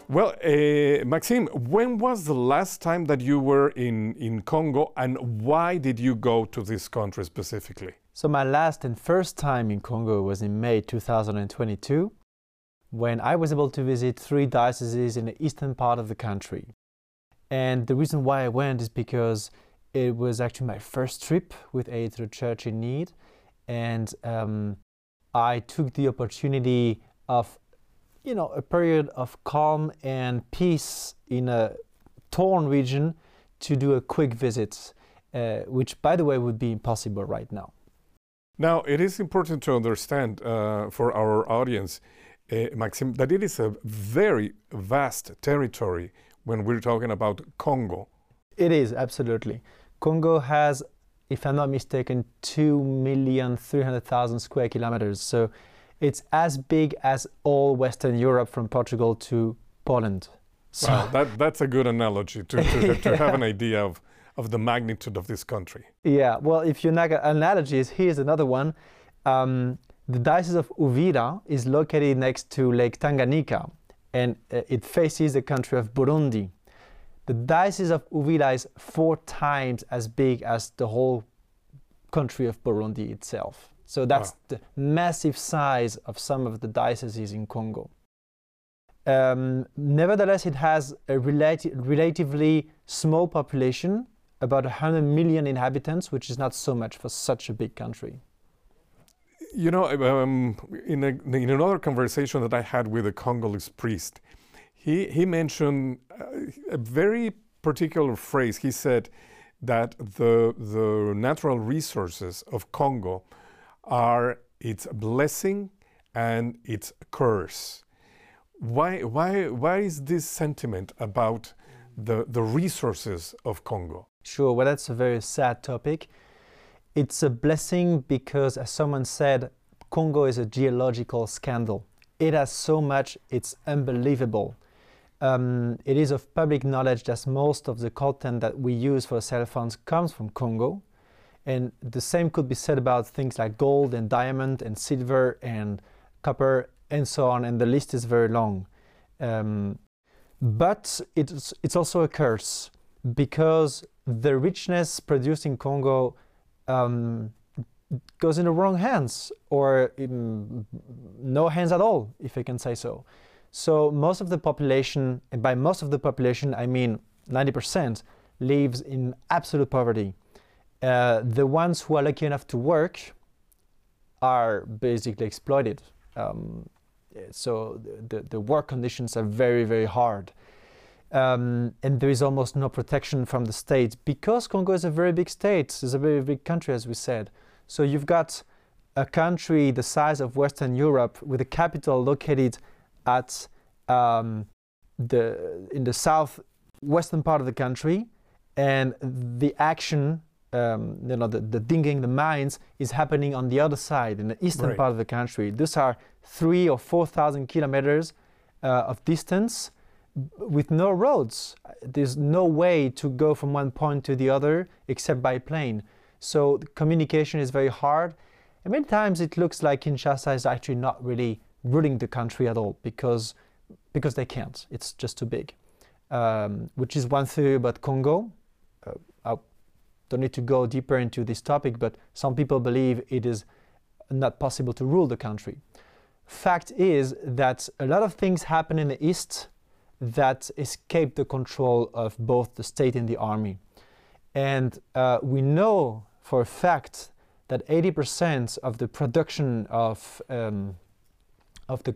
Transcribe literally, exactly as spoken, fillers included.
Well, uh, Maxime, when was the last time that you were in, in Congo, and why did you go to this country specifically? So my last and first time in Congo was in May two thousand twenty-two, when I was able to visit three dioceses in the eastern part of the country. And the reason why I went is because it was actually my first trip with Aid to the Church in Need, and um, I took the opportunity of you know, a period of calm and peace in a torn region to do a quick visit, uh, which, by the way, would be impossible right now. Now, it is important to understand uh, for our audience, uh, Maxime, that it is a very vast territory when we're talking about Congo. It is, absolutely. Congo has, if I'm not mistaken, two million three hundred thousand square kilometers. So it's as big as all Western Europe from Portugal to Poland. So wow, that, that's a good analogy to, to, to have an idea of, of the magnitude of this country. Yeah, well, if you like analogies, here's another one. Um, the Diocese of Uvira is located next to Lake Tanganyika, and uh, it faces the country of Burundi. The Diocese of Uvira is four times as big as the whole country of Burundi itself. So that's wow. the massive size of some of the dioceses in Congo. Um, nevertheless, it has a relati relatively small population, about one hundred million inhabitants, which is not so much for such a big country. You know, um, in, a, in another conversation that I had with a Congolese priest, he, he mentioned a, a very particular phrase. He said that the, the natural resources of Congo are its blessing and its curse. Why, why, why is this sentiment about the, the resources of Congo? Sure, well, that's a very sad topic. It's a blessing because, as someone said, Congo is a geological scandal. It has so much, it's unbelievable. Um, it is of public knowledge that most of the content that we use for cell phones comes from Congo. And the same could be said about things like gold and diamond and silver and copper and so on, and the list is very long. Um, but it's, it's also a curse, because the richness produced in Congo um, goes in the wrong hands, or in no hands at all, if I can say so. So most of the population, and by most of the population I mean ninety percent, lives in absolute poverty. Uh, the ones who are lucky enough to work are basically exploited. Um, so the, the work conditions are very, very hard. Um, and there is almost no protection from the state, because Congo is a very big state, it's a very big country, as we said. So you've got a country the size of Western Europe with a capital located at um, the, in the southwestern part of the country, and the action Um, you know, the, the digging the mines is happening on the other side, in the eastern right. part of the country. These are three or four thousand kilometers uh, of distance with no roads. There's no way to go from one point to the other except by plane. So the communication is very hard. And many times it looks like Kinshasa is actually not really ruling the country at all, because, because they can't. It's just too big. Um, which is one theory about Congo. Uh, I'll don't need to go deeper into this topic, but some people believe it is not possible to rule the country. Fact is that a lot of things happen in the east that escape the control of both the state and the army. And uh, we know for a fact that eighty percent of the production of, um, of the